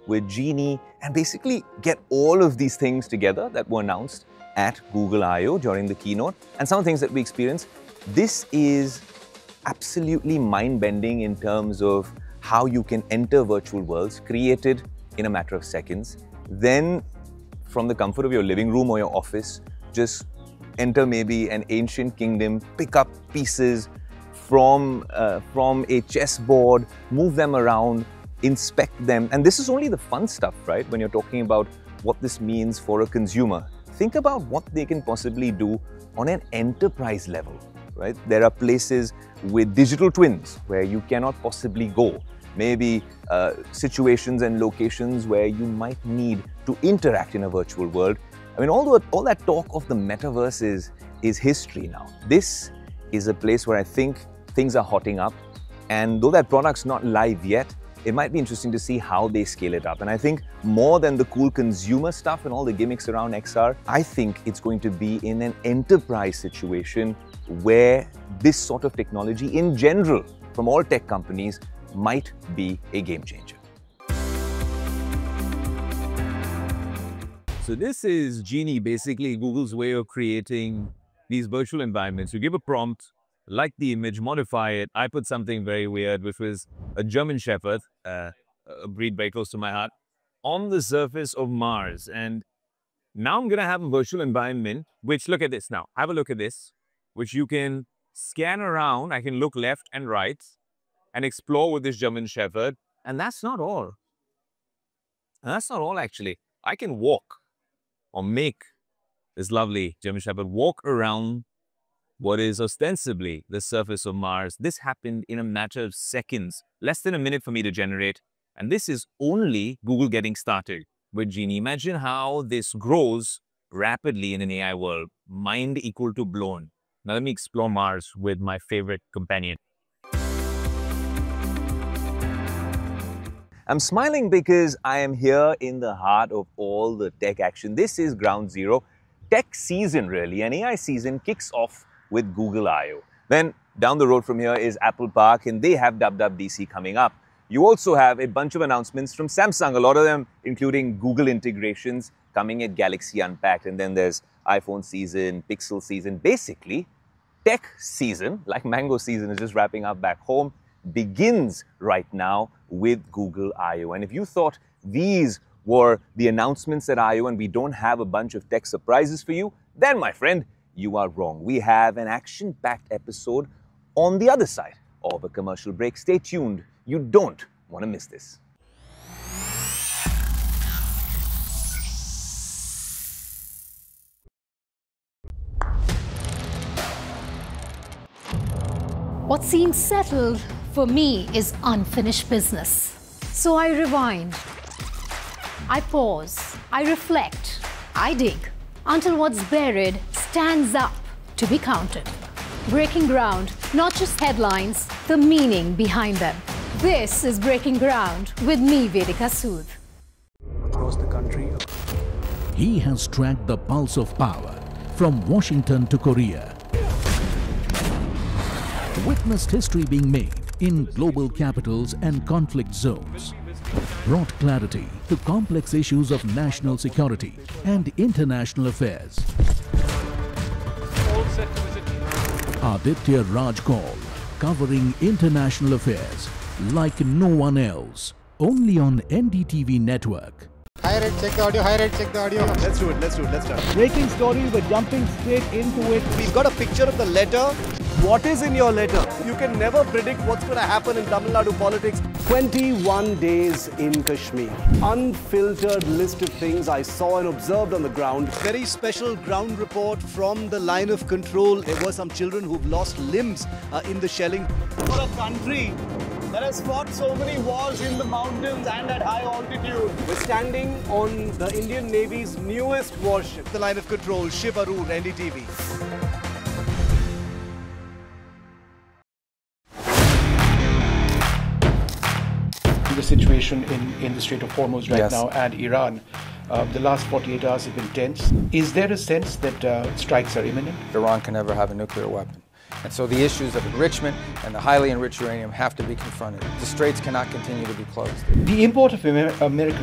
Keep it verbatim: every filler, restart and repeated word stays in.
with Genie and basically get all of these things together that were announced at Google I O during the keynote and some of the things that we experienced. This is absolutely mind-bending in terms of how you can enter virtual worlds created in a matter of seconds. Then, from the comfort of your living room or your office, just enter maybe an ancient kingdom, pick up pieces from, uh, from a chessboard, move them around, inspect them. And this is only the fun stuff, right? When you're talking about what this means for a consumer. Think about what they can possibly do on an enterprise level, right? There are places with digital twins where you cannot possibly go. Maybe uh, situations and locations where you might need to interact in a virtual world. I mean, all, the, all that talk of the metaverse is, is history now. This is a place where I think things are hotting up. And though that product's not live yet, it might be interesting to see how they scale it up. And I think more than the cool consumer stuff and all the gimmicks around X R, I think it's going to be in an enterprise situation where this sort of technology in general, from all tech companies, might be a game changer. So this is Genie, basically Google's way of creating these virtual environments. You give a prompt, like the image, modify it. I put something very weird, which was a German Shepherd, uh, a breed very close to my heart, on the surface of Mars. And now I'm going to have a virtual environment, which, look at this now. Have a look at this, which you can scan around. I can look left and right and explore with this German Shepherd. And that's not all. And that's not all, actually. I can walk or make this lovely German Shepherd walk around what is ostensibly the surface of Mars. This happened in a matter of seconds, less than a minute for me to generate. And this is only Google getting started with Genie. Imagine how this grows rapidly in an A I world. Mind equal to blown. Now let me explore Mars with my favorite companion. I'm smiling because I am here in the heart of all the tech action. This is Ground Zero. Tech season, really. An A I season kicks off with Google I O. Then down the road from here is Apple Park, and they have W W D C coming up. You also have a bunch of announcements from Samsung, a lot of them including Google integrations coming at Galaxy Unpacked. And then there's iPhone season, Pixel season. Basically, tech season, like mango season is just wrapping up back home, begins right now with Google I O. And if you thought these were the announcements at I O and we don't have a bunch of tech surprises for you, then, my friend, you are wrong. We have an action-packed episode on the other side of a commercial break. Stay tuned. You don't want to miss this. What seems settled for me is unfinished business. So I rewind, I pause, I reflect, I dig, until what's buried stands up to be counted. Breaking ground, not just headlines, the meaning behind them. This is Breaking Ground with me, Vedika Sood. Across the country. He has tracked the pulse of power from Washington to Korea. Witnessed history being made in global capitals and conflict zones. Brought clarity to complex issues of national security and international affairs. Aditya Raj Kaul, covering international affairs like no one else. Only on N D T V network. High red, check the audio, high red, check the audio. Let's do it, let's do it, let's start. Breaking story, we're jumping straight into it. We've got a picture of the letter. What is in your letter? You can never predict what's going to happen in Tamil Nadu politics. twenty-one days in Kashmir. Unfiltered list of things I saw and observed on the ground. Very special ground report from the line of control. There were some children who've lost limbs uh, in the shelling. For a country that has fought so many wars in the mountains and at high altitude, we're standing on the Indian Navy's newest warship. The line of control, Shiv Arun, N D T V. The situation in, in the Strait of Hormuz right Yes. now and Iran. Uh, the last forty-eight hours have been tense. Is there a sense that uh, strikes are imminent? Iran can never have a nuclear weapon. And so the issues of enrichment and the highly enriched uranium have to be confronted. The straits cannot continue to be closed. The import of Amer- American